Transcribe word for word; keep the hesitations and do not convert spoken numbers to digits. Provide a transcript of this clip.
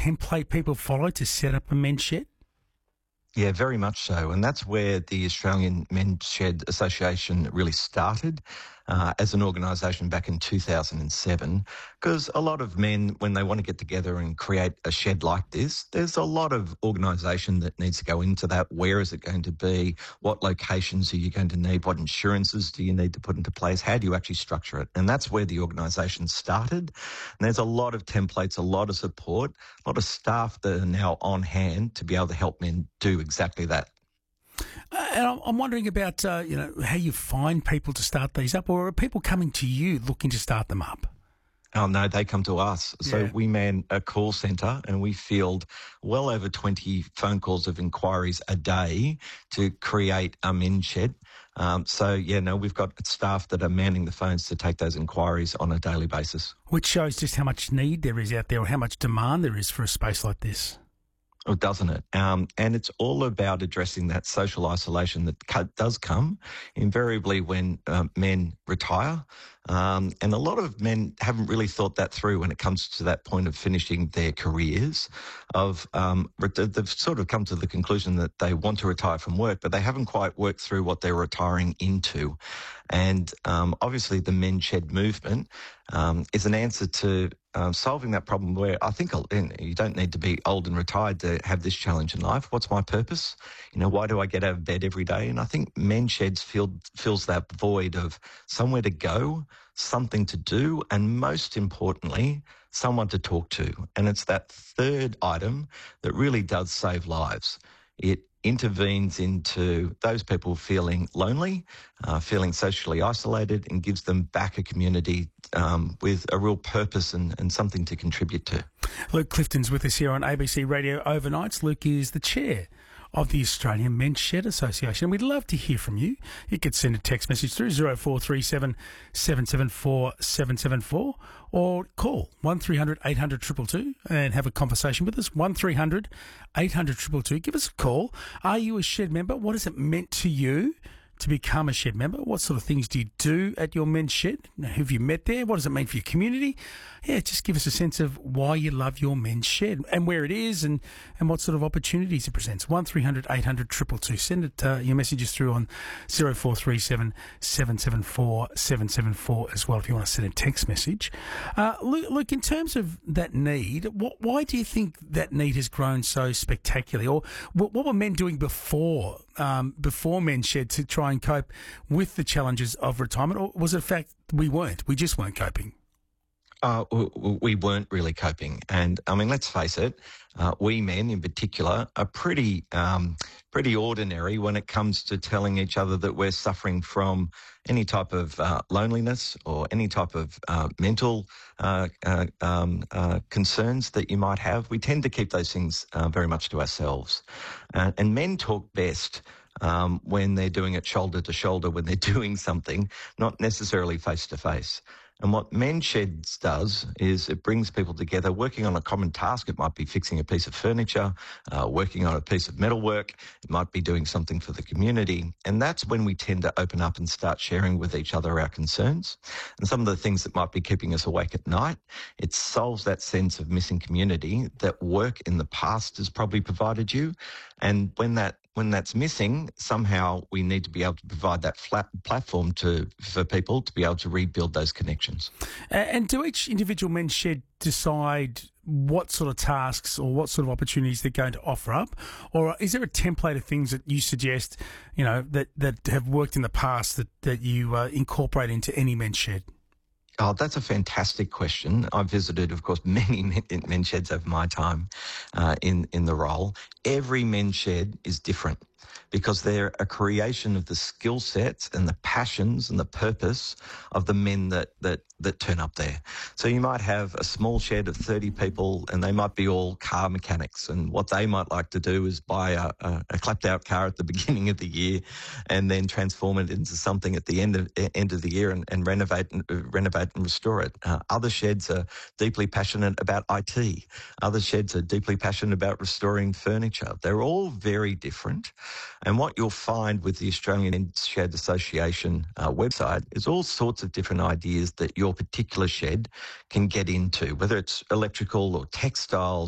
template people follow to set up a men's shed? Yeah, very much so. And that's where the Australian Men's Shed Association really started uh, as an organisation back in two thousand seven. Because a lot of men, when they want to get together and create a shed like this, there's a lot of organisation that needs to go into that. Where is it going to be? What locations are you going to need? What insurances do you need to put into place? How do you actually structure it? And that's where the organisation started. And there's a lot of templates, a lot of support, a lot of staff that are now on hand to be able to help men do exactly that. Uh, and I'm- I'm wondering about, uh, you know, how you find people to start these up, or are people coming to you looking to start them up? Oh, no, they come to us. So Yeah. we man a call centre and we field well over twenty phone calls of inquiries a day to create a men's shed. Um, so, yeah, no, we've got staff that are manning the phones to take those inquiries on a daily basis. Which shows just how much need there is out there, or how much demand there is for a space like this. Oh, doesn't it? Um, and it's all about addressing that social isolation that co- does come invariably when um, men retire. Um, and a lot of men haven't really thought that through when it comes to that point of finishing their careers. Of um, they've sort of come to the conclusion that they want to retire from work, but they haven't quite worked through what they're retiring into. And um, obviously, the men's shed movement um, is an answer to um, solving that problem. Where I think you don't need to be old and retired to have this challenge in life. What's my purpose? You know, why do I get out of bed every day? And I think men's sheds fill, fills that void of somewhere to go, something to do, and most importantly, someone to talk to. And it's that third item that really does save lives. It intervenes into those people feeling lonely, uh, feeling socially isolated, and gives them back a community um, with a real purpose and, and something to contribute to. Luke Clifton's with us here on A B C Radio Overnights. Luke is the chair of the Australian Men's Shed Association. We'd love to hear from you. You could send a text message through zero four three seven, seven seven four, seven seven four or call one three hundred, eight hundred, two two two and have a conversation with us. one three hundred, eight hundred, two two two. Give us a call. Are you a shed member? What has it meant to you to become a shed member? What sort of things do you do at your men's shed? Who have you met there? What does it mean for your community? Yeah, just give us a sense of why you love your men's shed and where it is and, and what sort of opportunities it presents. one three hundred, eight hundred, two two two. Send it, uh, your messages through on zero four three seven, seven seven four, seven seven four as well if you want to send a text message. Uh, look, look, in terms of that need, what, why do you think that need has grown so spectacularly? Or what, what were men doing before um, before men's shed to try and cope with the challenges of retirement? Or was it a fact we weren't? We just weren't coping? Uh, we weren't really coping. And, I mean, let's face it, uh, we men in particular are pretty um, pretty ordinary when it comes to telling each other that we're suffering from any type of uh, loneliness or any type of uh, mental uh, uh, um, uh, concerns that you might have. We tend to keep those things uh, very much to ourselves. Uh, and men talk best Um, when they're doing it shoulder to shoulder, when they're doing something, not necessarily face to face. And what Men's Sheds does is it brings people together working on a common task. It might be fixing a piece of furniture, uh, working on a piece of metalwork. It might be doing something for the community. And that's when we tend to open up and start sharing with each other our concerns and some of the things that might be keeping us awake at night. It solves that sense of missing community that work in the past has probably provided you. And when that When that's missing, somehow we need to be able to provide that flat platform to for people to be able to rebuild those connections. And do each individual men's shed decide what sort of tasks or what sort of opportunities they're going to offer up? Or is there a template of things that you suggest, you know, that, that have worked in the past that, that you uh, incorporate into any men's shed? Oh, that's a fantastic question. I've visited, of course, many men- men's sheds over my time uh, in, in the role. Every men's shed is different because they're a creation of the skill sets and the passions and the purpose of the men that, that, that turn up there. So you might have a small shed of thirty people and they might be all car mechanics, and what they might like to do is buy a, a, a clapped out car at the beginning of the year and then transform it into something at the end of, end of the year and, and renovate and uh, renovate and restore it. Uh, other sheds are deeply passionate about I T. Other sheds are deeply passionate about restoring furniture. They're all very different. And what you'll find with the Australian Men's Shed Association uh, website is all sorts of different ideas that your particular shed can get into, whether it's electrical or textiles